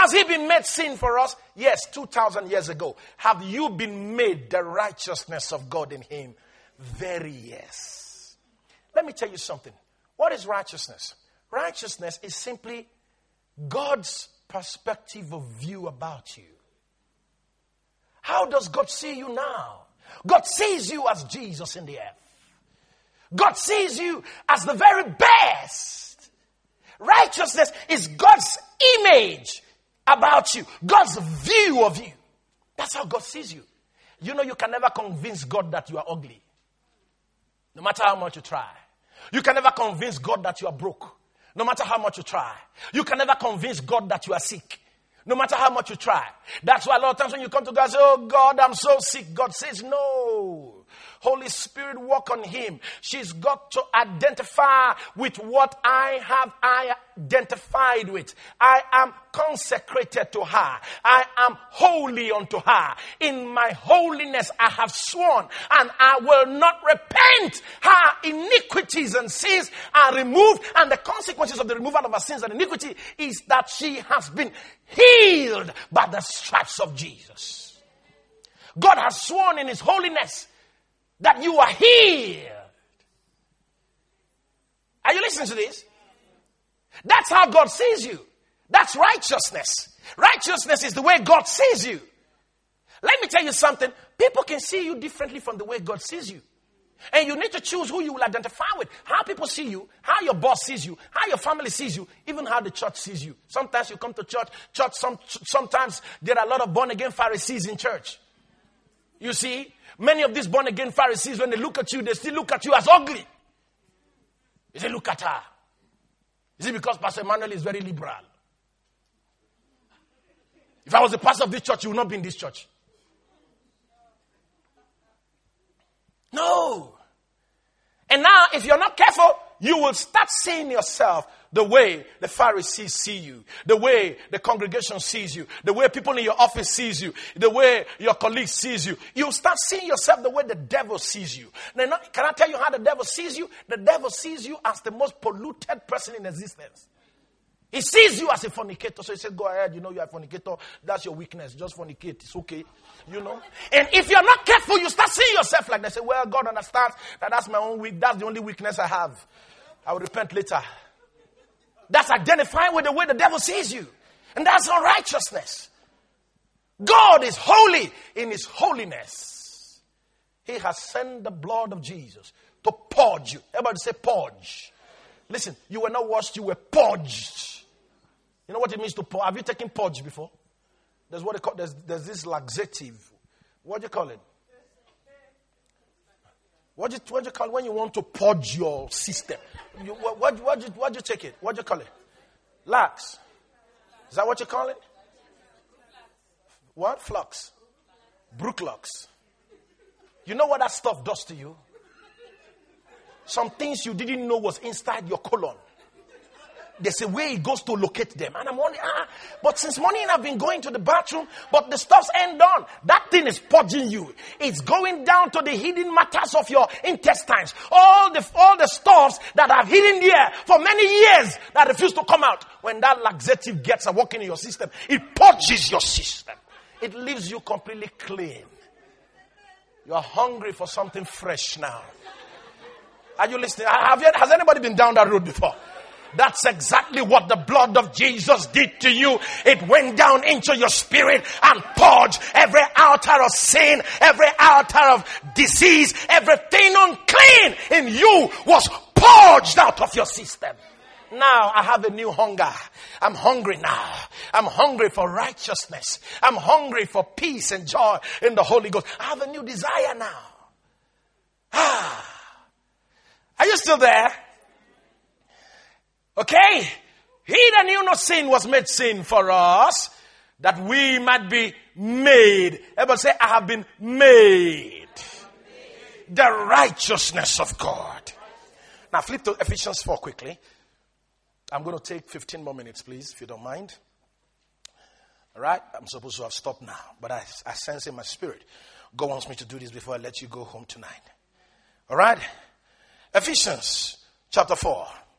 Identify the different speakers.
Speaker 1: Has he been made sin for us? Yes, 2,000 years ago. Have you been made the righteousness of God in him? Very yes. Let me tell you something. What is righteousness? Righteousness is simply God's perspective of view about you. How does God see you now? God sees you as Jesus in the earth. God sees you as the very best. Righteousness is God's image about you. God's view of you. That's how God sees you. You know, you can never convince God that you are ugly. No matter how much you try. You can never convince God that you are broke. No matter how much you try. You can never convince God that you are sick. No matter how much you try. That's why a lot of times when you come to God and say, oh God, I'm so sick. God says, no. Holy Spirit, work on him. She's got to identify with what I have identified with. I am consecrated to her. I am holy unto her. In my holiness I have sworn, and I will not repent. Her iniquities and sins are removed, and the consequences of the removal of her sins and iniquity is that she has been healed by the stripes of Jesus. God has sworn in his holiness that you are healed. Are you listening to this? That's how God sees you. That's righteousness. Righteousness is the way God sees you. Let me tell you something. People can see you differently from the way God sees you. And you need to choose who you will identify with. How people see you, how your boss sees you, how your family sees you, even how the church sees you. Sometimes you come to church, sometimes there are a lot of born-again Pharisees in church. You see, many of these born-again Pharisees, when they look at you, they still look at you as ugly. They say, look at her. Is it because Pastor Emmanuel is very liberal? If I was the pastor of this church, you would not be in this church. No. And now, if you're not careful, you will start seeing yourself the way the Pharisees see you, the way the congregation sees you, the way people in your office sees you, the way your colleagues sees you. You'll start seeing yourself the way the devil sees you. Now, can I tell you how the devil sees you? The devil sees you as the most polluted person in existence. He sees you as a fornicator. So he says, go ahead, you know you're a fornicator. That's your weakness. Just fornicate. It's okay. You know. And if you're not careful, you start seeing yourself like that. Say, well, God understands that that's my own weakness. That's the only weakness I have. I will repent later. That's identifying with the way the devil sees you. And that's unrighteousness. God is holy in his holiness. He has sent the blood of Jesus to purge you. Everybody say purge. Listen, you were not washed, you were purged. You know what it means to purge? Have you taken purge before? There's what they call, there's this laxative. What do you call it? What do you call it when you want to purge your system? What do you take it? What do you call it? Lax. Is that what you call it? What? Flux. Brooklux. You know what that stuff does to you? Some things you didn't know was inside your colon. There's a way it goes to locate them. And I'm wondering, but since morning I've been going to the bathroom, but the stuff's ain't done. That thing is purging you. It's going down to the hidden matters of your intestines. All the stuffs that have hidden there for many years that refuse to come out. When that laxative gets a working in your system, it purges your system. It leaves you completely clean. You're hungry for something fresh now. Are you listening? Has anybody been down that road before? That's exactly what the blood of Jesus did to you. It went down into your spirit and purged every altar of sin, every altar of disease, everything unclean in you was purged out of your system. Now I have a new hunger. I'm hungry now. I'm hungry for righteousness. I'm hungry for peace and joy in the Holy Ghost. I have a new desire now. Are you still there? Okay. He that knew no sin was made sin for us, that we might be made. Everybody say, I have been made the righteousness of God. Now flip to Ephesians 4 quickly. I'm going to take 15 more minutes, please, if you don't mind. All right? I'm supposed to have stopped now, but I sense in my spirit, God wants me to do this before I let you go home tonight. All right? Ephesians chapter 4.